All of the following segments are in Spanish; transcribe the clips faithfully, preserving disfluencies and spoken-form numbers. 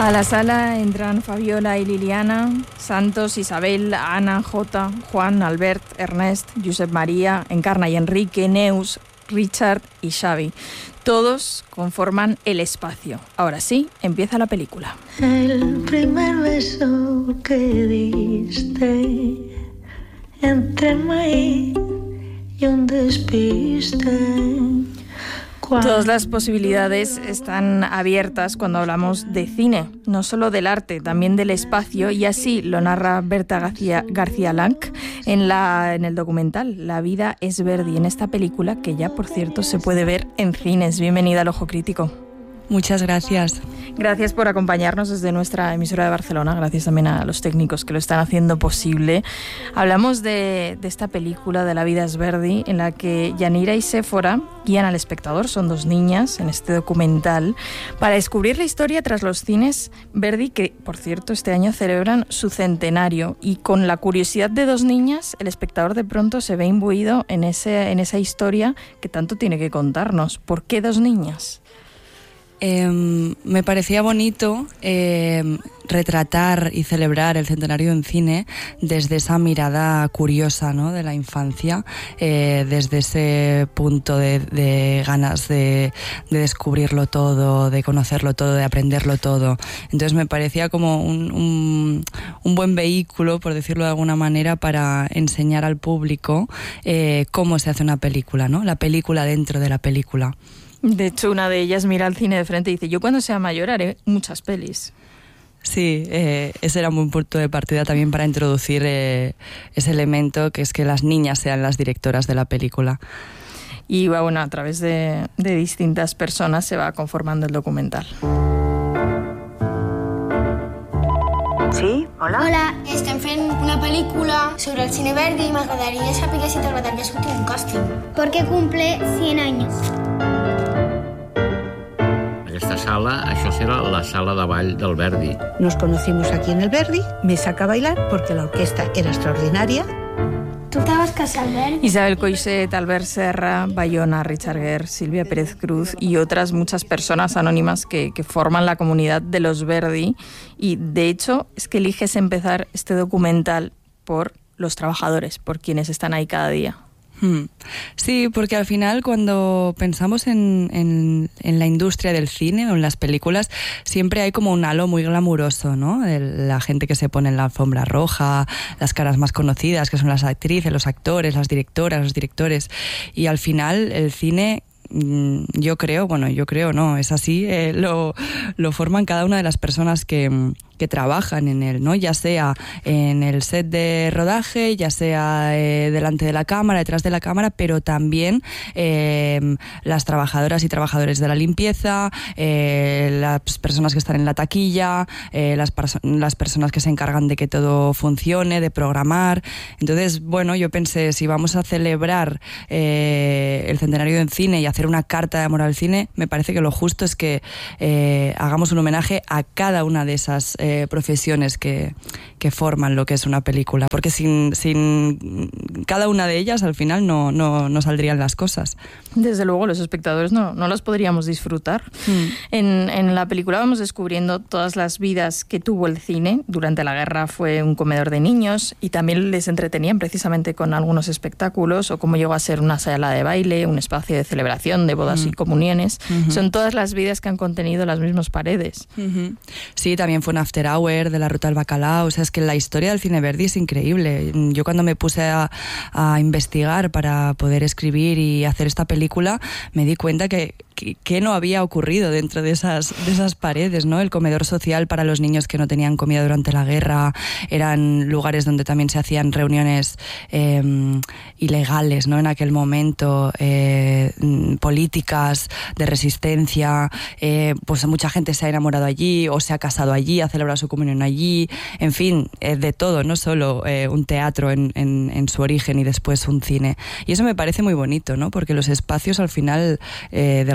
A la sala entran Fabiola y Liliana, Santos, Isabel, Ana, Jota, Juan, Albert, Ernest, Josep María, Encarna y Enrique, Neus, Richard y Xavi. Todos conforman el espacio. Ahora sí, empieza la película. El primer beso que diste entre maíz y un despiste. Todas las posibilidades están abiertas cuando hablamos de cine, no solo del arte, también del espacio, y así lo narra Berta García, García Lang en, la, en el documental La vida es Verdi, en esta película que ya, por cierto, se puede ver en cines. Bienvenida al Ojo Crítico. Muchas gracias. Gracias por acompañarnos desde nuestra emisora de Barcelona. Gracias también a los técnicos que lo están haciendo posible. Hablamos de, de esta película de La vida es Verdi, en la que Yanira y Séfora guían al espectador, son dos niñas en este documental, para descubrir la historia tras los cines Verdi, que, por cierto, este año celebran su centenario. Y con la curiosidad de dos niñas, el espectador de pronto se ve imbuido en, ese, en esa historia que tanto tiene que contarnos. ¿Por qué dos niñas? Eh, me parecía bonito eh, retratar y celebrar el centenario en cine desde esa mirada curiosa, ¿no?, de la infancia, eh, desde ese punto de, de ganas de, de descubrirlo todo, de conocerlo todo, de aprenderlo todo. Entonces me parecía como un, un, un buen vehículo, por decirlo de alguna manera, para enseñar al público eh, cómo se hace una película, ¿no?, la película dentro de la película. De hecho, una de ellas mira al cine de frente y dice: yo cuando sea mayor haré muchas pelis. Sí, eh, ese era un buen punto de partida también para introducir eh, ese elemento, que es que las niñas sean las directoras de la película. Y bueno, a través de, de distintas personas se va conformando el documental. Sí, hola. Hola, estem fent una pel·lícula sobre el cine Verdi i m'agradaria saber si t'agradaria sortir un càsting. Porque cumple cien años. Aquesta sala, això serà la sala de ball del Verdi. Nos conocimos aquí en el Verdi, me saca a bailar porque la orquesta era extraordinaria. Tu te vas casar al Verdi? Isabel Coixet, Albert Serra, Bayona, Richard Gere, Silvia Pérez Cruz y otras muchas personas anónimas que, que forman la comunidad de los Verdi. Y de hecho es que eliges empezar este documental por los trabajadores, por quienes están ahí cada día. Sí, porque al final cuando pensamos en, en, en la industria del cine o en las películas, siempre hay como un halo muy glamuroso, ¿no? De la gente que se pone en la alfombra roja, las caras más conocidas, que son las actrices, los actores, las directoras, los directores. Y al final el cine, yo creo, bueno, yo creo, no, es así, eh, lo, lo forman cada una de las personas que... que trabajan en él, ¿no? Ya sea en el set de rodaje, ya sea eh, delante de la cámara, detrás de la cámara, pero también eh, las trabajadoras y trabajadores de la limpieza, eh, las personas que están en la taquilla, eh, las, las personas que se encargan de que todo funcione, de programar. Entonces, bueno, yo pensé, si vamos a celebrar eh, el centenario del cine y hacer una carta de amor al cine, me parece que lo justo es que eh, hagamos un homenaje a cada una de esas Eh, profesiones que, que forman lo que es una película, porque sin, sin cada una de ellas al final no, no, no saldrían las cosas. Desde luego los espectadores no, no las podríamos disfrutar. Mm. En, en la película vamos descubriendo todas las vidas que tuvo el cine. Durante la guerra fue un comedor de niños y también les entretenían precisamente con algunos espectáculos, o cómo llegó a ser una sala de baile, un espacio de celebración de bodas mm. y comuniones. Mm-hmm. Son todas las vidas que han contenido las mismas paredes. Mm-hmm. Sí, también fue un after hour de la Ruta del Bacalao. O sea, es que la historia del cine Verdi es increíble. Yo cuando me puse a, a investigar para poder escribir y hacer esta película, me di cuenta que que no había ocurrido dentro de esas, de esas paredes, ¿no? El comedor social para los niños que no tenían comida durante la guerra, eran lugares donde también se hacían reuniones eh, ilegales, ¿no? En aquel momento, eh, políticas de resistencia, eh, pues mucha gente se ha enamorado allí o se ha casado allí, ha celebrado su comunión allí, en fin, eh, de todo, no solo eh, un teatro en, en, en su origen y después un cine. Y eso me parece muy bonito, ¿no? Porque los espacios al final, eh, de alguna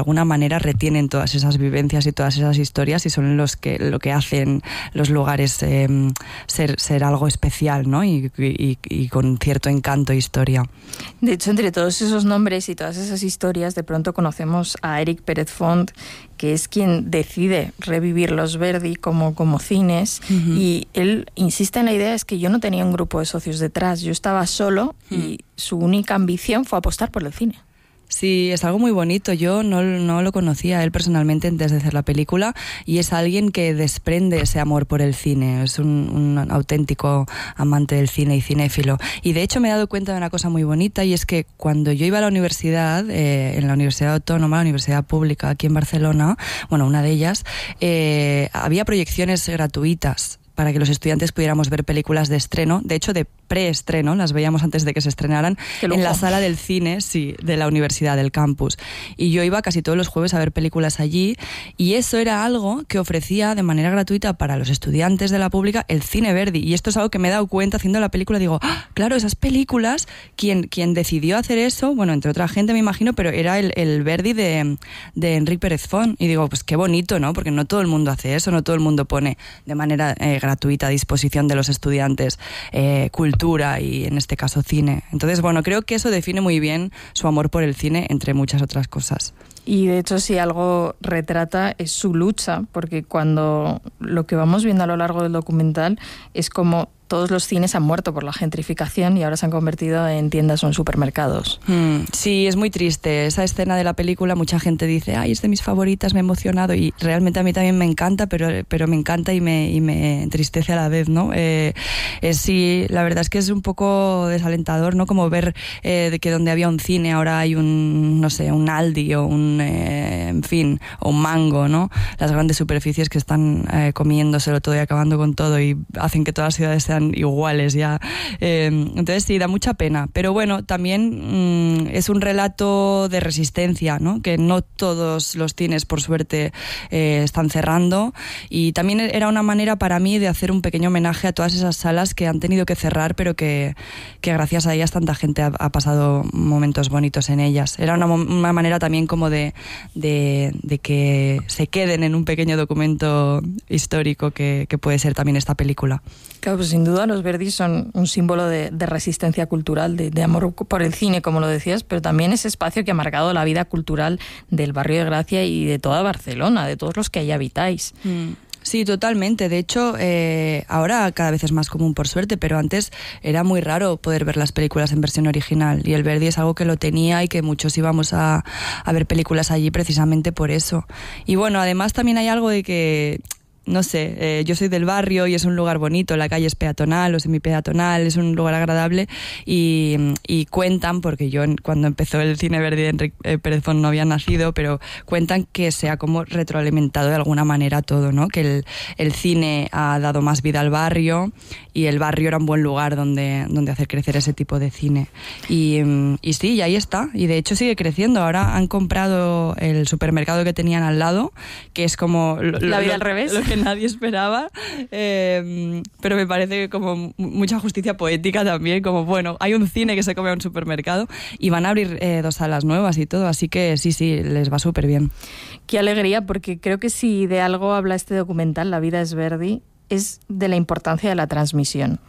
alguna manera retienen todas esas vivencias y todas esas historias y son los que lo que hacen los lugares eh, ser, ser algo especial, ¿no? Y, y, y con cierto encanto e historia. De hecho, entre todos esos nombres y todas esas historias, de pronto conocemos a Eric Pérez Font, que es quien decide revivir los Verdi como, como cines, uh-huh. y él insiste en la idea es que yo no tenía un grupo de socios detrás, yo estaba solo uh-huh. y su única ambición fue apostar por el cine. Sí, es algo muy bonito. Yo no, no lo conocía a él personalmente antes de hacer la película y es alguien que desprende ese amor por el cine. Es un, un auténtico amante del cine y cinéfilo. Y de hecho me he dado cuenta de una cosa muy bonita y es que cuando yo iba a la universidad, eh, en la Universidad Autónoma, la Universidad Pública aquí en Barcelona, bueno, una de ellas, eh, había proyecciones gratuitas para que los estudiantes pudiéramos ver películas de estreno, de hecho de preestreno, las veíamos antes de que se estrenaran, en la sala del cine, sí, de la universidad, del campus. Y yo iba casi todos los jueves a ver películas allí, y eso era algo que ofrecía de manera gratuita para los estudiantes de la pública el Cine Verdi. Y esto es algo que me he dado cuenta haciendo la película, digo, ¡ah! Claro, esas películas, quien, quien decidió hacer eso, bueno, entre otra gente me imagino, pero era el, el Verdi de, de Enric Pérez Font. Y digo, pues qué bonito, ¿no? Porque no todo el mundo hace eso, no todo el mundo pone de manera eh, gratuita a disposición de los estudiantes eh, cultura y en este caso cine. Entonces, bueno, creo que eso define muy bien su amor por el cine, entre muchas otras cosas. Y de hecho, si algo retrata es su lucha, porque cuando lo que vamos viendo a lo largo del documental es como todos los cines han muerto por la gentrificación y ahora se han convertido en tiendas o en supermercados. Mm, sí, es muy triste. Esa escena de la película, mucha gente dice, ay, es de mis favoritas, me ha emocionado, y realmente a mí también me encanta, pero, pero me encanta y me, y me entristece a la vez, ¿no? Eh, eh, sí, la verdad es que es un poco desalentador, ¿no? Como ver eh, de que donde había un cine ahora hay un, no sé, un Aldi o un, eh, en fin, o un Mango, ¿no? Las grandes superficies que están eh, comiéndoselo todo y acabando con todo y hacen que todas las ciudades sean iguales ya. Eh, entonces sí, da mucha pena. Pero bueno, también mmm, es un relato de resistencia, ¿no? Que no todos los cines, por suerte, eh, están cerrando. Y también era una manera para mí de hacer un pequeño homenaje a todas esas salas que han tenido que cerrar, pero que, que gracias a ellas tanta gente ha, ha pasado momentos bonitos en ellas. Era una, una manera también como de, de, de que se queden en un pequeño documento histórico que, que puede ser también esta película. Claro, pues sin duda los Verdi son un símbolo de, de resistencia cultural, de, de amor por el cine, como lo decías, pero también ese espacio que ha marcado la vida cultural del barrio de Gracia y de toda Barcelona, de todos los que allí habitáis. Mm. Sí, totalmente. De hecho, eh, ahora cada vez es más común, por suerte, pero antes era muy raro poder ver las películas en versión original y el Verdi es algo que lo tenía y que muchos íbamos a, a ver películas allí precisamente por eso. Y bueno, además también hay algo de que... No sé, eh, yo soy del barrio y es un lugar bonito, la calle es peatonal o semipeatonal, es un lugar agradable y, y cuentan, porque yo cuando empezó el Cine Verdi de Enric eh, Pérez Font no había nacido, pero cuentan que se ha como retroalimentado de alguna manera todo, ¿no? Que el, el cine ha dado más vida al barrio y el barrio era un buen lugar donde, donde hacer crecer ese tipo de cine. Y, y sí, y ahí está, y de hecho sigue creciendo. Ahora han comprado el supermercado que tenían al lado, que es como... Lo, la vida lo, al revés. Lo que nadie esperaba, eh, pero me parece como mucha justicia poética también, como bueno, hay un cine que se come a un supermercado y van a abrir eh, dos salas nuevas y todo, así que sí, sí, les va súper bien. Qué alegría, porque creo que si de algo habla este documental, La vida es Verdi, es de la importancia de la transmisión.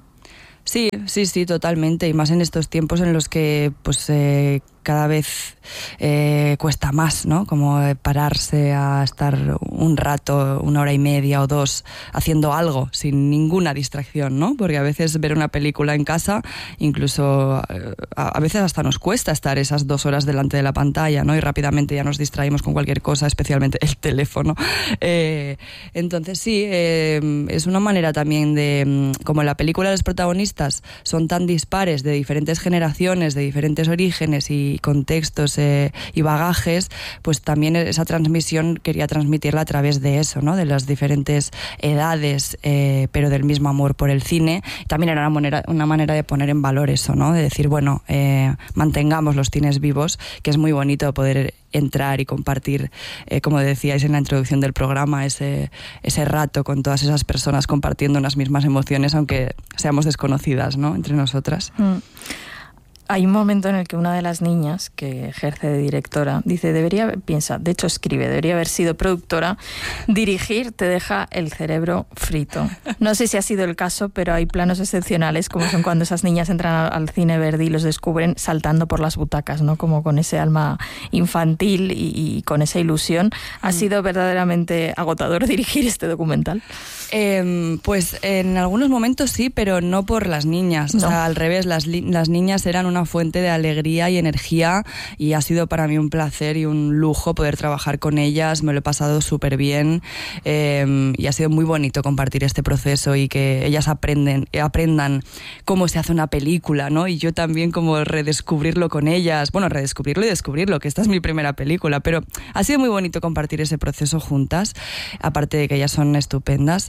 Sí, sí, sí, totalmente, y más en estos tiempos en los que pues eh, cada vez eh, cuesta más, ¿no? Como pararse a estar un rato, una hora y media o dos haciendo algo sin ninguna distracción, ¿no? Porque a veces ver una película en casa, incluso a veces hasta nos cuesta estar esas dos horas delante de la pantalla, ¿no? Y rápidamente ya nos distraímos con cualquier cosa, especialmente el teléfono. Eh, entonces sí, eh, es una manera también de, como en la película los protagonistas son tan dispares, de diferentes generaciones, de diferentes orígenes y contextos eh, y bagajes, pues también esa transmisión quería transmitirla a través de eso, ¿no? De las diferentes edades, eh, pero del mismo amor por el cine. También era una manera, una manera de poner en valor eso, ¿no? De decir, bueno, eh, mantengamos los cines vivos, que es muy bonito poder entrar y compartir, eh, como decíais en la introducción del programa, ese, ese rato con todas esas personas compartiendo unas mismas emociones, aunque seamos desconocidas, ¿no? Entre nosotras. Mm. Hay un momento en el que una de las niñas que ejerce de directora dice, debería, piensa, de hecho escribe, debería haber sido productora, dirigir te deja el cerebro frito. No sé si ha sido el caso, pero hay planos excepcionales, como son cuando esas niñas entran al cine Verdi y los descubren saltando por las butacas, ¿no? Como con ese alma infantil y, y con esa ilusión. ¿Ha sido verdaderamente agotador dirigir este documental? Eh, pues en algunos momentos sí, pero no por las niñas. No. O sea, al revés, las, li- las niñas eran una fuente de alegría y energía y ha sido para mí un placer y un lujo poder trabajar con ellas. Me lo he pasado súper bien eh, y ha sido muy bonito compartir este proceso y que ellas aprenden, aprendan cómo se hace una película, ¿no? Y yo también como redescubrirlo con ellas. Bueno, redescubrirlo y descubrirlo, que esta es mi primera película, pero ha sido muy bonito compartir ese proceso juntas, aparte de que ellas son estupendas.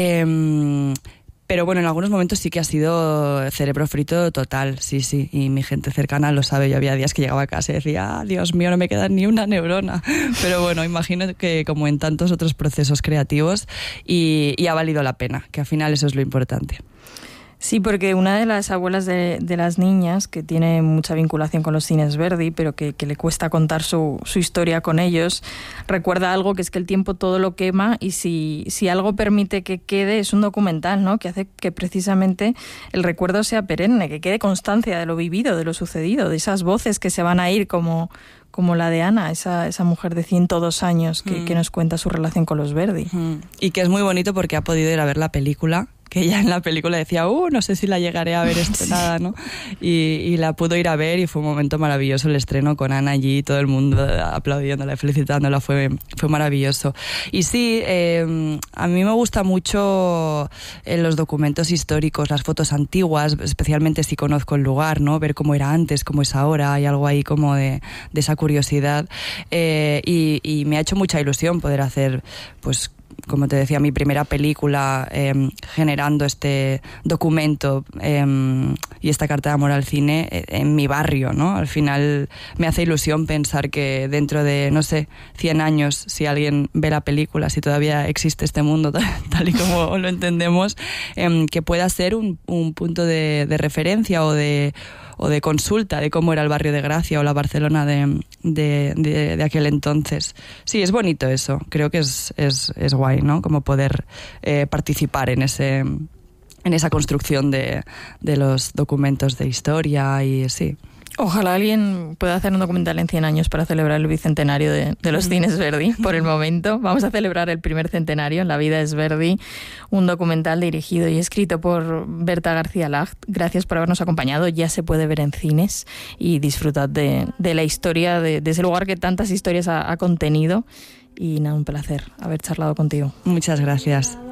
Eh, pero bueno, en algunos momentos sí que ha sido cerebro frito total, sí, sí, y mi gente cercana lo sabe. Yo había días que llegaba a casa y decía, ah, Dios mío, no me queda ni una neurona, pero bueno, imagino que como en tantos otros procesos creativos y, y ha valido la pena, que al final eso es lo importante. Sí, porque una de las abuelas de, de las niñas, que tiene mucha vinculación con los cines Verdi, pero que, que le cuesta contar su, su historia con ellos, recuerda algo, que es que el tiempo todo lo quema y si, si algo permite que quede es un documental, ¿no? Que hace que precisamente el recuerdo sea perenne, que quede constancia de lo vivido, de lo sucedido, de esas voces que se van a ir como... como la de Ana, esa, esa mujer de ciento dos años que, mm. que nos cuenta su relación con los Verdi. Mm. Y que es muy bonito porque ha podido ir a ver la película, que ella en la película decía, uh, no sé si la llegaré a ver estrenada, ¿no? Y, y la pudo ir a ver y fue un momento maravilloso el estreno con Ana allí, todo el mundo aplaudiéndola, felicitándola, fue, fue maravilloso. Y sí, eh, a mí me gusta mucho en los documentos históricos, las fotos antiguas, especialmente si conozco el lugar, ¿no? Ver cómo era antes, cómo es ahora, hay algo ahí como de, de esa curiosidad. Eh, y, y me ha hecho mucha ilusión poder hacer, pues, como te decía, mi primera película eh, generando este documento eh, y esta carta de amor al cine eh, en mi barrio, ¿no? Al final me hace ilusión pensar que dentro de, no sé, cien años, si alguien ve la película, si todavía existe este mundo tal, tal y como lo entendemos, eh, que pueda ser un, un punto de, de referencia o de o de consulta de cómo era el barrio de Gracia o la Barcelona de, de, de, de aquel entonces. Sí, es bonito eso. Creo que es, es, es guay, ¿no? Como poder eh, participar en ese en esa construcción de, de los documentos de historia y sí. Ojalá alguien pueda hacer un documental en cien años para celebrar el bicentenario de, de los cines Verdi. Por el momento vamos a celebrar el primer centenario, La vida es Verdi, un documental dirigido y escrito por Berta García Lacht. Gracias por habernos acompañado. Ya se puede ver en cines y disfrutad de, de la historia, de, de ese lugar que tantas historias ha, ha contenido. Y nada, un placer haber charlado contigo. Muchas gracias.